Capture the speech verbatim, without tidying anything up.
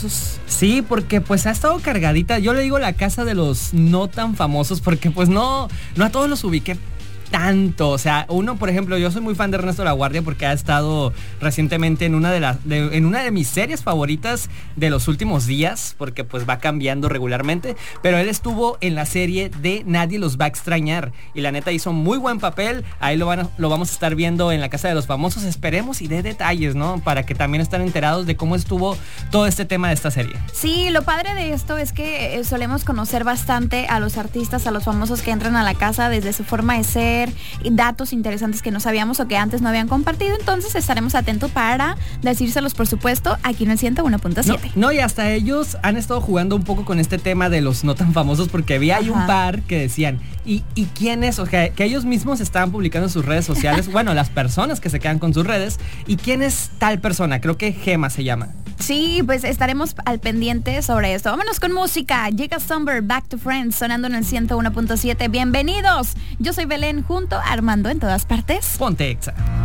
famosos. Sí, porque pues ha estado cargadita. Yo le digo la casa de los no tan famosos porque pues no, no a todos los ubiqué tanto. O sea, uno, por ejemplo, yo soy muy fan de Ernesto La Guardia porque ha estado recientemente en una de las de, en una de mis series favoritas de los últimos días, porque pues va cambiando regularmente, pero él estuvo en la serie de Nadie los va a extrañar y la neta hizo muy buen papel. Ahí lo van a, lo vamos a estar viendo en la casa de los famosos. Esperemos y dé detalles, ¿no? Para que también estén enterados de cómo estuvo todo este tema de esta serie. Sí, lo padre de esto es que eh, solemos conocer bastante a los artistas, a los famosos que entran a la casa, desde su forma de ser, datos interesantes que no sabíamos o que antes no habían compartido. Entonces estaremos atentos para decírselos, por supuesto, aquí en el ciento uno punto siete. No, no, y hasta ellos han estado jugando un poco con este tema de los no tan famosos, porque había hay un par que decían, ¿y, y quiénes? O sea, que ellos mismos estaban publicando en sus redes sociales, bueno, las personas que se quedan con sus redes, ¿y quién es tal persona? Creo que Gema se llama. Sí, pues estaremos al pendiente sobre esto. Vámonos con música. Llega Summer, Back to Friends, sonando en el ciento uno punto siete. Bienvenidos. Yo soy Belén, junto a Armando en todas partes. Ponte Exa.